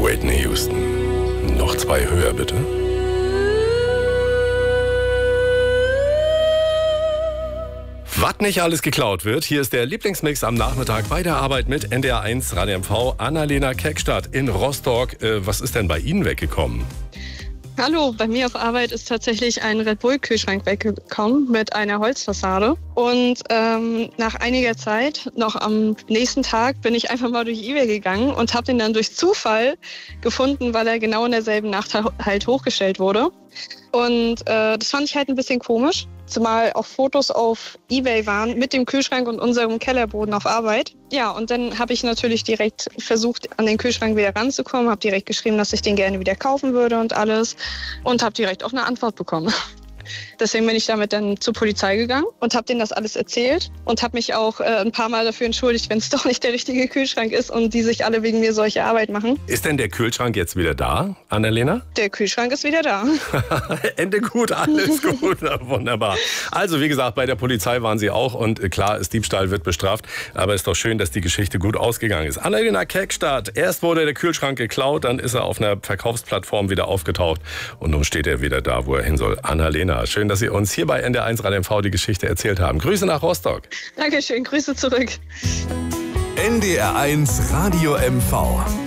Whitney Houston. Noch 2 höher, bitte. Was nicht alles geklaut wird, hier ist der Lieblingsmix am Nachmittag bei der Arbeit mit NDR1 Radio MV. Annalena Keckstadt in Rostock. Was ist denn bei Ihnen weggekommen? Hallo, bei mir auf Arbeit ist tatsächlich ein Red Bull-Kühlschrank weggekommen mit einer Holzfassade. Und nach einiger Zeit, noch am nächsten Tag, bin ich einfach mal durch eBay gegangen und habe den dann durch Zufall gefunden, weil er genau in derselben Nacht halt hochgestellt wurde. Und das fand ich halt ein bisschen komisch, zumal auch Fotos auf eBay waren mit dem Kühlschrank und unserem Kellerboden auf Arbeit. Ja, und dann habe ich natürlich direkt versucht, an den Kühlschrank wieder ranzukommen, habe direkt geschrieben, dass ich den gerne wieder kaufen würde und alles und habe direkt auch eine Antwort bekommen. Deswegen bin ich damit dann zur Polizei gegangen und habe denen das alles erzählt und habe mich auch ein paar Mal dafür entschuldigt, wenn es doch nicht der richtige Kühlschrank ist und die sich alle wegen mir solche Arbeit machen. Ist denn der Kühlschrank jetzt wieder da, Annalena? Der Kühlschrank ist wieder da. Ende gut, alles gut, wunderbar. Also wie gesagt, bei der Polizei waren Sie auch und klar ist, Diebstahl wird bestraft, aber ist doch schön, dass die Geschichte gut ausgegangen ist. Annalena Keckstadt, erst wurde der Kühlschrank geklaut, dann ist er auf einer Verkaufsplattform wieder aufgetaucht und nun steht er wieder da, wo er hin soll. Annalena, schön, dass Sie uns hier bei NDR1 Radio MV die Geschichte erzählt haben. Grüße nach Rostock. Dankeschön, Grüße zurück. NDR1 Radio MV.